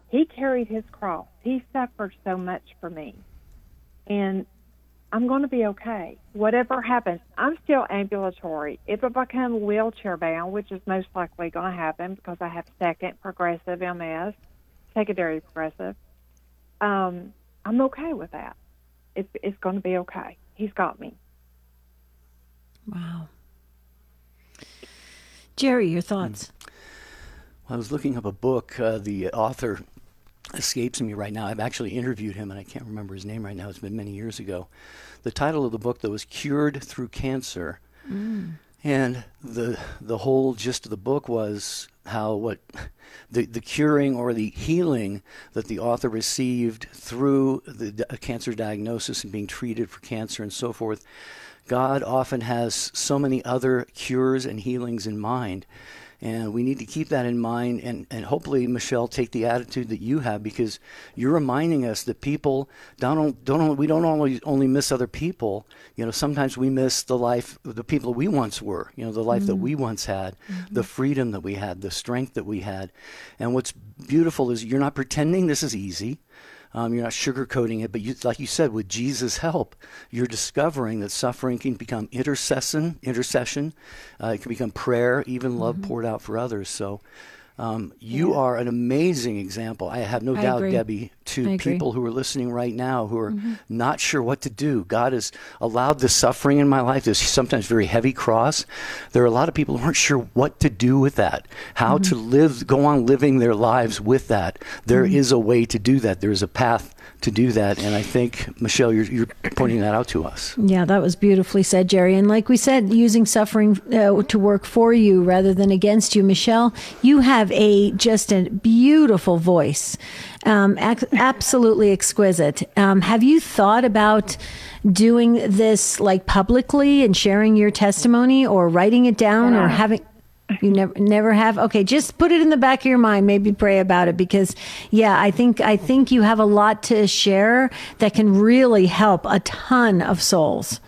He carried his cross. He suffered so much for me. And I'm going to be okay. Whatever happens, I'm still ambulatory. If I become wheelchair bound, which is most likely going to happen because I have second progressive MS, secondary progressive, I'm okay with that. It's going to be okay. He's got me. Wow. Jerry, your thoughts? Well, I was looking up a book. The author escapes me right now. I've actually interviewed him, and I can't remember his name right now. It's been many years ago. The title of the book, though, was Cured Through Cancer. And the whole gist of the book was how the curing or the healing that the author received through a cancer diagnosis and being treated for cancer and so forth. God often has so many other cures and healings in mind. And we need to keep that in mind and hopefully, Michelle, take the attitude that you have, because you're reminding us that people we don't always only miss other people. Sometimes we miss the life of the people we once were, the life that we once had, the freedom that we had, the strength that we had. And what's beautiful is you're not pretending this is easy. You're not sugarcoating it, but like you said, with Jesus' help, you're discovering that suffering can become intercession. It can become prayer, even love poured out for others. So you are an amazing example. I have no doubt, agree. Debbie, to people who are listening right now who are not sure what to do. God has allowed this suffering in my life, this sometimes very heavy cross. There are a lot of people who aren't sure what to do with that, how to go on living their lives with that. There is a way to do that. There is a path to do that. And I think, Michelle, you're pointing that out to us. Yeah, that was beautifully said, Jerry. And like we said, using suffering to work for you rather than against you. Michelle, you have just a beautiful voice, absolutely exquisite. Have you thought about doing this like publicly and sharing your testimony, or writing it down, or having... You never have? Okay, just put it in the back of your mind. Maybe pray about it, because, I think you have a lot to share that can really help a ton of souls.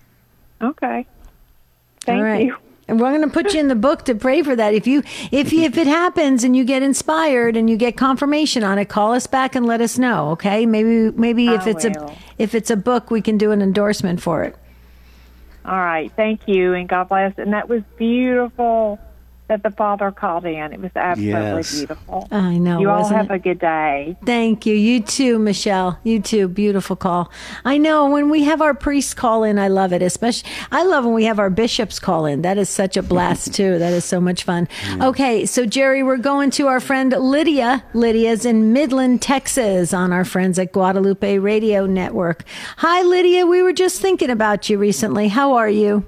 Okay. Thank you. And we're going to put you in the book to pray for that. If it happens and you get inspired and you get confirmation on it, call us back and let us know. Okay? Maybe if it's a book, we can do an endorsement for it. All right. Thank you, and God bless. And that was beautiful that the Father called in. It was absolutely beautiful. I know. You all have a good day. Thank you. You too, Michelle. You too. Beautiful call. I know when we have our priests call in, I love it. Especially, I love when we have our bishops call in. That is such a blast too. That is so much fun. Okay. So Jerry, we're going to our friend Lydia. Lydia's in Midland, Texas, on our friends at Guadalupe Radio Network. Hi, Lydia. We were just thinking about you recently. How are you?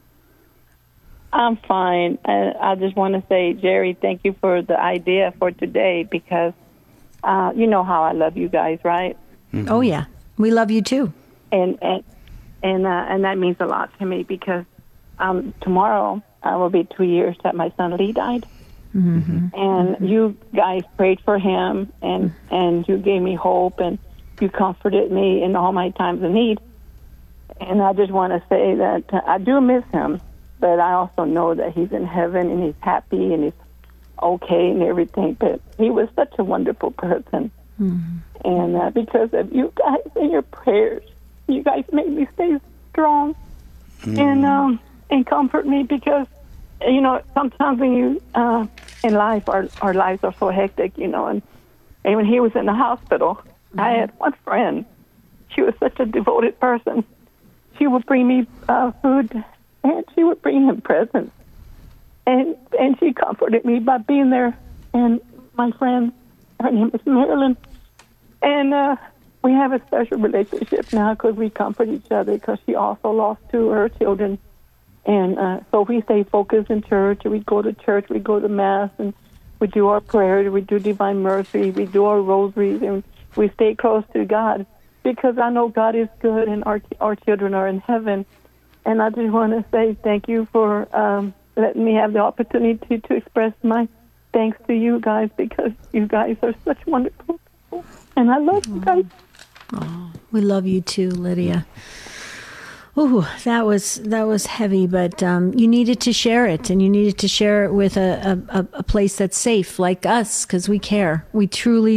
I'm fine. I just want to say, Jerry, thank you for the idea for today, because you know how I love you guys, right? Oh yeah, we love you too. And that means a lot to me, because tomorrow will be 2 years that my son Lee died, and you guys prayed for him, and you gave me hope, and you comforted me in all my times of need. And I just want to say that I do miss him. But I also know that he's in heaven and he's happy and he's okay and everything. But he was such a wonderful person. And because of you guys and your prayers, you guys made me stay strong and comfort me, because, sometimes when you, in life, our lives are so hectic, and when he was in the hospital, I had one friend. She was such a devoted person. She would bring me food, and she would bring him presents. And she comforted me by being there. And my friend, her name is Marilyn. And we have a special relationship now because we comfort each other, because she also lost two of her children. And so we stay focused in church. We go to church, we go to Mass, and we do our prayers, we do Divine Mercy, we do our rosaries, and we stay close to God, because I know God is good and our children are in heaven. And I just want to say thank you for letting me have the opportunity to express my thanks to you guys, because you guys are such wonderful people. And I love you guys. Oh, we love you too, Lydia. Ooh, that was heavy, but you needed to share it, and you needed to share it with a place that's safe, like us, because we care. We truly